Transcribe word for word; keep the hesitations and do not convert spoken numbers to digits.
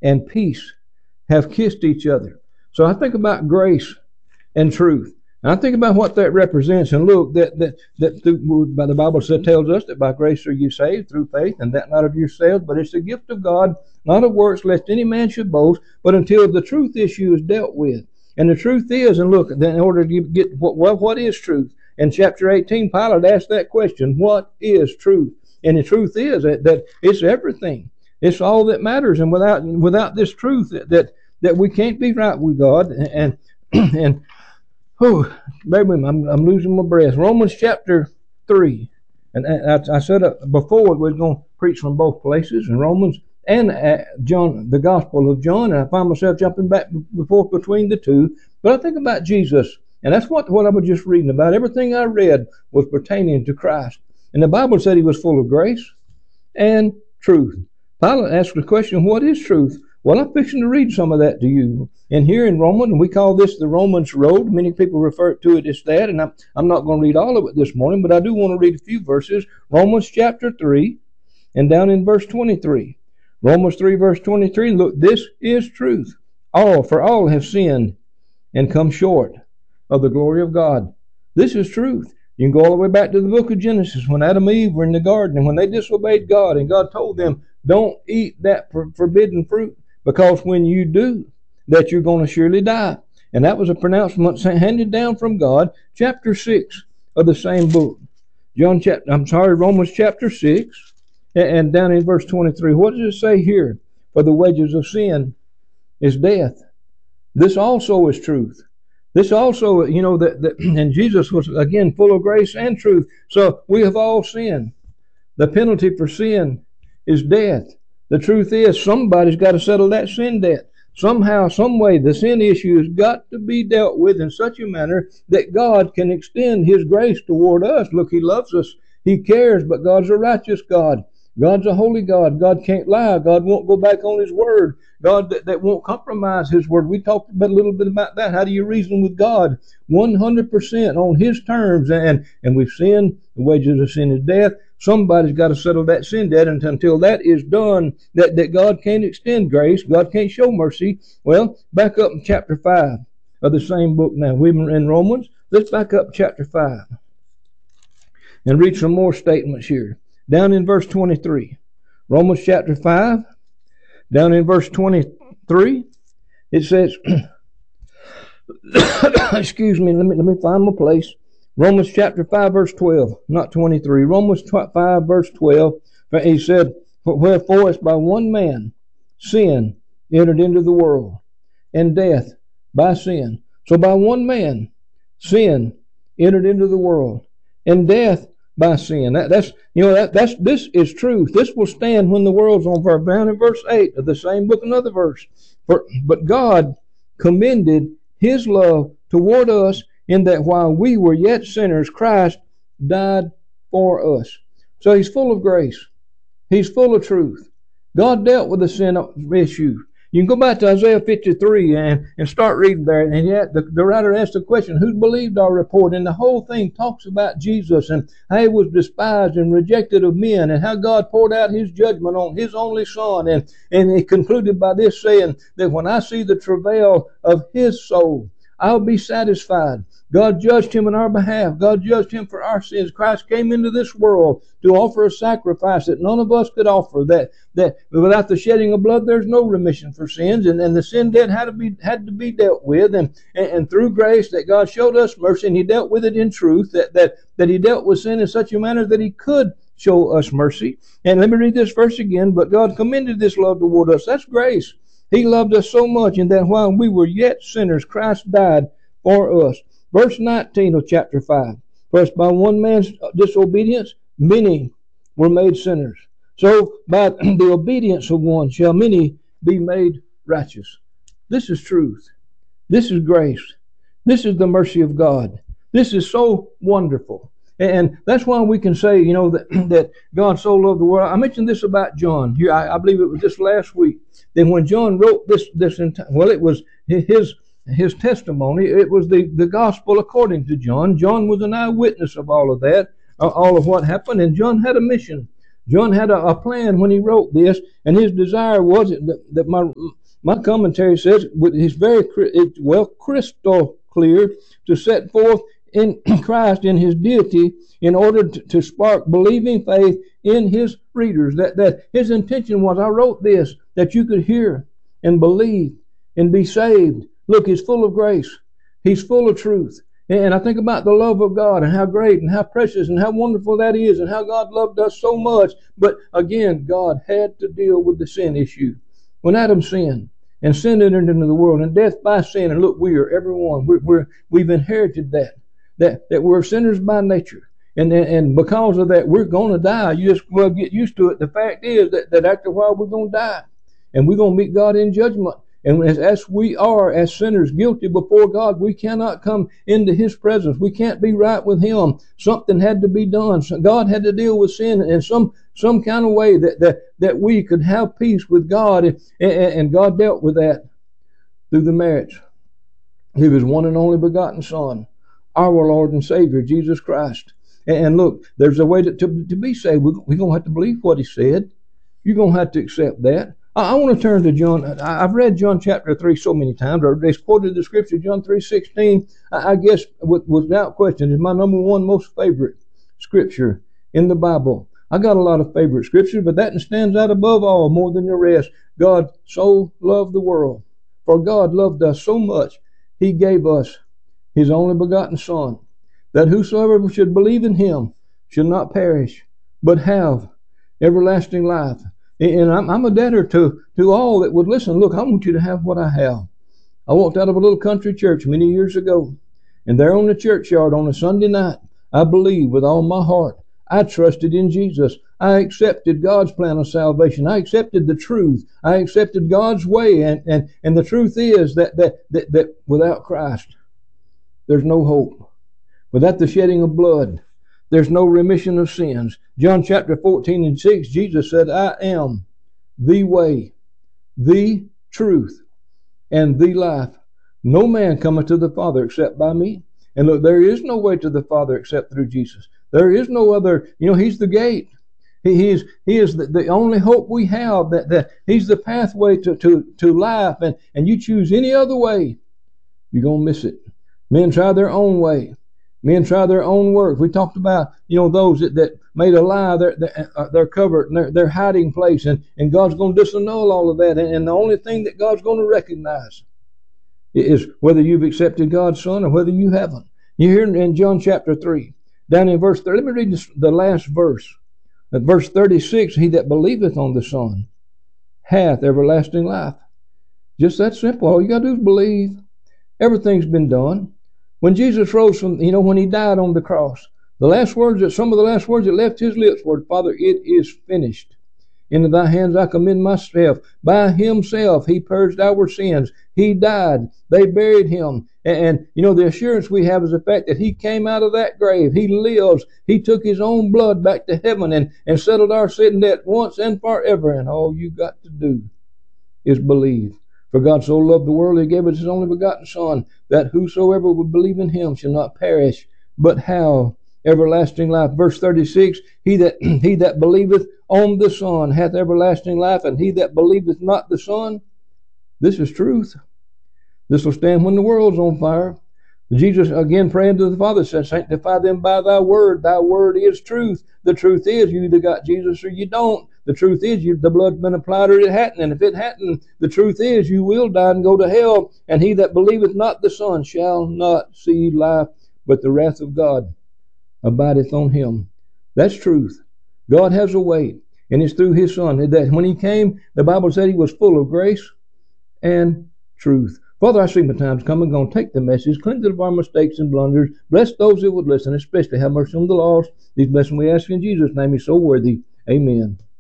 and peace have kissed each other. So I think about grace and truth. And I think about what that represents. And look, that that that through, by the Bible said, tells us that by grace are you saved through faith, and that not of yourselves, but it's the gift of God, not of works, lest any man should boast, but until the truth issue is dealt with. And the truth is, and look, in order to get what what, what is truth? In chapter eighteen, Pilate asked that question, what is truth? And the truth is that, that it's everything. It's all that matters. And without without this truth, that that, that we can't be right with God. And and, and oh, baby, I'm, I'm losing my breath. Romans chapter three. And I, I said before we we're going to preach from both places, in Romans and John, the Gospel of John. And I find myself jumping back and forth between the two. But I think about Jesus. And that's what, what I was just reading about. Everything I read was pertaining to Christ. And the Bible said he was full of grace and truth. Pilate asked the question, what is truth? Well, I'm fixing to read some of that to you. And here in Romans, and we call this the Romans Road. Many people refer to it as that. And I'm, I'm not going to read all of it this morning, but I do want to read a few verses. Romans chapter three, and down in verse twenty-three. Romans three, verse twenty-three. Look, this is truth. All, for all have sinned and come short of the glory of God. This is truth. You can go all the way back to the book of Genesis when Adam and Eve were in the garden and when they disobeyed God and God told them, don't eat that forbidden fruit, because when you do, that you're going to surely die. And that was a pronouncement handed down from God. Chapter six of the same book. John chapter, I'm sorry, Romans chapter six, and down in verse twenty-three. What does it say here? For the wages of sin is death. This also is truth. This also, you know, that, that and Jesus was, again, full of grace and truth. So we have all sinned. The penalty for sin is death. The truth is, somebody's got to settle that sin debt. Somehow, some way, the sin issue has got to be dealt with in such a manner that God can extend his grace toward us. Look, he loves us. He cares, but God's a righteous God. God's a holy God. God can't lie. God won't go back on his word. God that, that won't compromise his word. We talked about a little bit about that. How do you reason with God? one hundred percent on his terms. And, and we've sinned. The wages of sin is death. Somebody's got to settle that sin debt. And until that is done, that, that God can't extend grace. God can't show mercy. Well, back up in chapter five of the same book now. We're in Romans. Let's back up chapter five and read some more statements here. Down in verse twenty-three. Romans chapter five. Down in verse twenty-three. It says, excuse me, let me, let me find my place. Romans chapter five, verse twelve. Not twenty-three. Romans five, verse twelve. He said, wherefore it's by one man sin entered into the world, and death by sin. So by one man sin entered into the world, and death by sin. That, that's you know that that's this is truth. This will stand when the world's on fire. Down in verse eight of the same book, another verse. For but God commended his love toward us in that while we were yet sinners, Christ died for us. So he's full of grace. He's full of truth. God dealt with the sin issue. You can go back to Isaiah fifty-three and, and start reading there. And yet the, the writer asked the question, who believed our report? And the whole thing talks about Jesus and how he was despised and rejected of men and how God poured out his judgment on his only son. And, and he concluded by this saying that when I see the travail of his soul, I'll be satisfied. God judged him on our behalf. God judged him for our sins. Christ came into this world to offer a sacrifice that none of us could offer. That that without the shedding of blood, there's no remission for sins, and, and the sin debt had to be had to be dealt with. And, and and through grace, that God showed us mercy, and He dealt with it in truth. That that that He dealt with sin in such a manner that He could show us mercy. And let me read this verse again. But God commended this love toward us. That's grace. He loved us so much, and that while we were yet sinners, Christ died for us. Verse nineteen of chapter five. For by one man's disobedience, many were made sinners. So by the obedience of one shall many be made righteous. This is truth. This is grace. This is the mercy of God. This is so wonderful. And that's why we can say, you know, that, that God so loved the world. I mentioned this about John. Here, I, I believe it was just last week. That when John wrote this, this entire, well, it was his his testimony. It was the, the gospel according to John. John was an eyewitness of all of that, all of what happened. And John had a mission John had a, a plan when he wrote this, and his desire was that, that my my commentary says it's very it's well crystal clear to set forth in Christ in his deity in order to, to spark believing faith in his readers. That that his intention was, I wrote this that you could hear and believe and be saved. Look, he's full of grace. He's full of truth. And I think about the love of God and how great and how precious and how wonderful that is and how God loved us so much. But again, God had to deal with the sin issue. When Adam sinned and sin entered into the world and death by sin, and look, we are everyone, we're, we're, we've inherited that, that, that we're sinners by nature. And, and because of that, we're going to die. You just well get used to it. The fact is that, that after a while, we're going to die. And we're going to meet God in judgment. And as, as we are, as sinners, guilty before God, we cannot come into his presence. We can't be right with him. Something had to be done. So God had to deal with sin in some, some kind of way that, that, that we could have peace with God. And, and God dealt with that through the marriage of his one and only begotten Son, our Lord and Savior, Jesus Christ. And, and look, there's a way to, to, to be saved. We're, we're going to have to believe what he said. You're going to have to accept that. I want to turn to John. I've read John chapter three so many times. They quoted the scripture, John three sixteen. I guess without question is my number one most favorite scripture in the Bible. I got a lot of favorite scriptures, but that stands out above all more than the rest. God so loved the world. For God loved us so much, he gave us his only begotten Son, that whosoever should believe in him should not perish, but have everlasting life. And I'm, I'm a debtor to, to all that would listen. Look, I want you to have what I have. I walked out of a little country church many years ago, and there on the churchyard on a Sunday night, I believed with all my heart. I trusted in Jesus. I accepted God's plan of salvation. I accepted the truth. I accepted God's way. And, and, and the truth is that, that, that, that without Christ, there's no hope. Without the shedding of blood, there's no remission of sins. John chapter fourteen and six, Jesus said, I am the way, the truth, and the life. No man cometh to the Father except by me. And look, there is no way to the Father except through Jesus. There is no other, you know, he's the gate. He, he is, he is the, the only hope we have, that, that he's the pathway to, to, to life. And, and you choose any other way, you're going to miss it. Men try their own way. Men try their own work. We talked about, you know, those that, that made a lie, they're, they're, they're covered, and they're, they're hiding place, and, and God's going to disannul all of that. And, and the only thing that God's going to recognize is whether you've accepted God's Son or whether you haven't. You hear in John chapter three, down in verse thirty, let me read this, the last verse. At verse thirty-six, he that believeth on the Son hath everlasting life. Just that simple. All you got to do is believe. Everything's been done. When Jesus rose from, you know, when he died on the cross, the last words that, some of the last words that left his lips were, Father, it is finished. Into thy hands I commend myself. By himself he purged our sins. He died. They buried him. And, and, you know, the assurance we have is the fact that he came out of that grave. He lives. He took his own blood back to heaven and, and settled our sin debt once and forever. And all you got to do is believe. For God so loved the world, he gave us his only begotten Son, that whosoever would believe in him shall not perish, but have everlasting life. Verse thirty-six, he that he that believeth on the Son hath everlasting life, and he that believeth not the Son, this is truth. This will stand when the world's on fire. Jesus again praying to the Father said, sanctify them by thy word. Thy word is truth. The truth is you either got Jesus or you don't. The truth is you, the blood's been applied or it hadn't. And if it hadn't, the truth is you will die and go to hell. And he that believeth not the Son shall not see life, but the wrath of God abideth on him. That's truth. God has a way, and it's through his Son. That when he came, the Bible said he was full of grace and truth. Father, I see my time's coming. Going to take the message, cleanse it of our mistakes and blunders. Bless those that would listen, especially have mercy on the lost. These blessings we ask in Jesus' name. He's so worthy. Amen.